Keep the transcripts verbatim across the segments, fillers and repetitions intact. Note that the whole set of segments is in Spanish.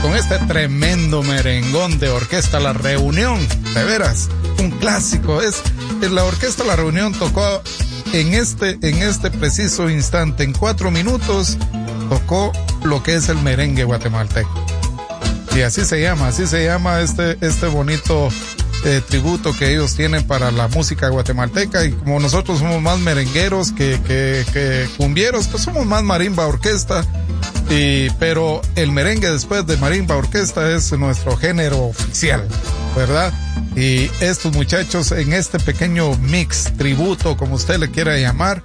con este tremendo merengón de Orquesta La Reunión, de veras, un clásico. Es la Orquesta La Reunión tocó en este, en este preciso instante, en cuatro minutos, tocó lo que es el merengue guatemalteco. Y así se llama, así se llama este, este bonito eh, tributo que ellos tienen para la música guatemalteca. Y como nosotros somos más merengueros que, que, que cumbieros, pues somos más marimba orquesta. Y, pero el merengue después de marimba orquesta es nuestro género oficial, ¿verdad? Y estos muchachos en este pequeño mix, tributo, como usted le quiera llamar,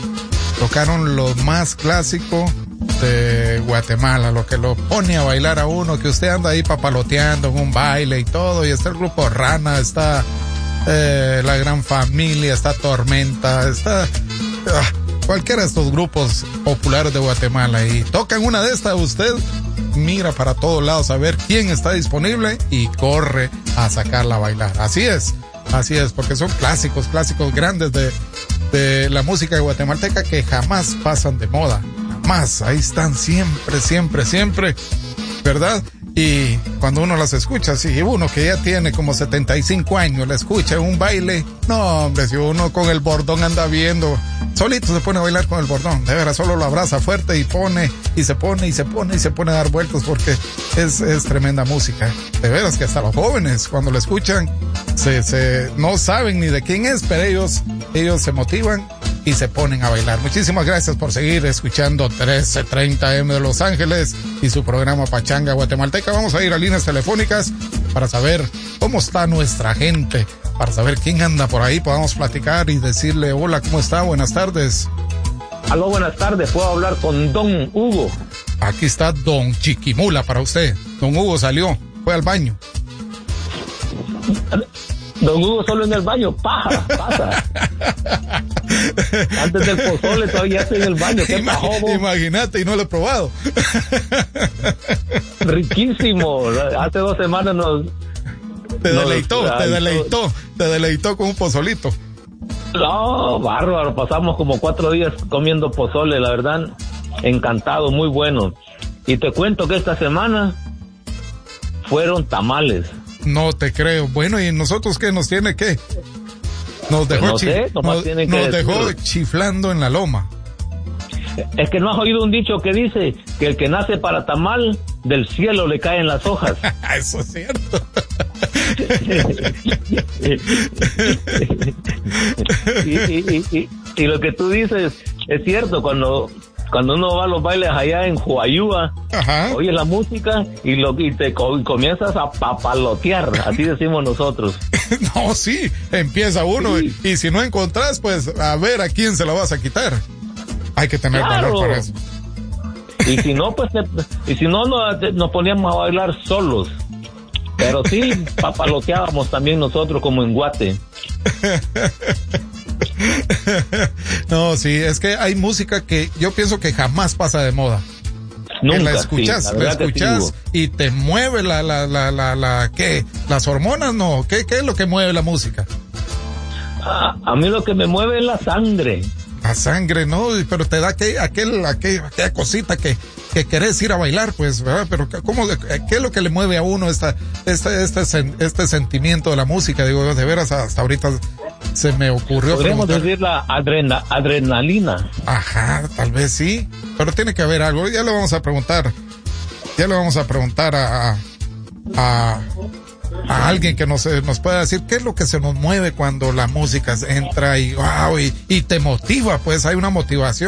tocaron lo más clásico de Guatemala, lo que lo pone a bailar a uno, que usted anda ahí papaloteando en un baile y todo, y está el grupo Rana, está eh, La Gran Familia, está Tormenta, está ah, cualquiera de estos grupos populares de Guatemala, y tocan una de estas, usted mira para todos lados a ver quién está disponible y corre a sacarla a bailar. Así es, así es, porque son clásicos, clásicos grandes de, de la música guatemalteca que jamás pasan de moda. Más, ahí están siempre, siempre, siempre, ¿verdad? Y cuando uno las escucha, si uno que ya tiene como setenta y cinco años la escucha en un baile, no, hombre, si uno con el bordón anda viendo, solito se pone a bailar con el bordón, de veras, solo lo abraza fuerte y pone, y se pone, y se pone, y se pone a dar vueltas, porque es, es tremenda música. De veras que hasta los jóvenes, cuando la escuchan, se, se, no saben ni de quién es, pero ellos, ellos se motivan y se ponen a bailar. Muchísimas gracias por seguir escuchando trece treinta eme de Los Ángeles y su programa Pachanga Guatemalteca. Vamos a ir a líneas telefónicas para saber cómo está nuestra gente, para saber quién anda por ahí, podamos platicar y decirle hola, ¿cómo está? Buenas tardes. Aló, buenas tardes, ¿puedo hablar con Don Hugo? Aquí está Don Chiquimula para usted. Don Hugo salió, fue al baño. Don Hugo solo en el baño, paja, pasa. Antes del pozole todavía estoy en el baño. ¿Qué Imag- pasó, imagínate, y no lo he probado. Riquísimo. Hace dos semanas nos... Te nos, deleitó, uh, te deleitó, te deleitó con un pozolito. No, bárbaro. Pasamos como cuatro días comiendo pozole, la verdad. Encantado, muy bueno. Y te cuento que esta semana fueron tamales. No te creo. Bueno, ¿y nosotros qué nos tiene que? Nos dejó, Pues no chi- sé, nomás nos, tienen que nos dejó decirlo. chiflando en la loma. Es que no has oído un dicho que dice que el que nace para tamal, del cielo le caen las hojas. Eso es cierto. y, y, y, y, y lo que tú dices es cierto. Cuando cuando uno va a los bailes allá en Huayúa, oye la música y lo y te co- comienzas a papalotear, así decimos nosotros. No, sí, empieza uno, sí. y, y si no encontrás, pues a ver a quién se la vas a quitar. Hay que tener Claro. valor para eso. Y si no, pues te, y si no, no te, nos poníamos a bailar solos. Pero sí, papaloteábamos también nosotros como en Guate. No, sí, es que hay música que yo pienso que jamás pasa de moda. Nunca, que la escuchas, sí, la la escuchas sí, y te mueve la, la, la, la, la, ¿qué? Las hormonas, no, ¿qué, qué es lo que mueve la música? A, a mí lo que me mueve es la sangre. La sangre, ¿no? Pero te da aquel, aquel, aquel, aquella cosita que, que querés ir a bailar, pues, ¿verdad? Pero ¿cómo, qué es lo que le mueve a uno esta, este, este, este sentimiento de la música? Digo, de veras, hasta ahorita se me ocurrió. Podríamos preguntar. decir la adrena, adrenalina. Ajá, tal vez sí, pero tiene que haber algo. Ya le vamos a preguntar, ya le vamos a preguntar a, a, a alguien que nos, nos pueda decir qué es lo que se nos mueve cuando la música entra y wow, y, y te motiva, pues hay una motivación.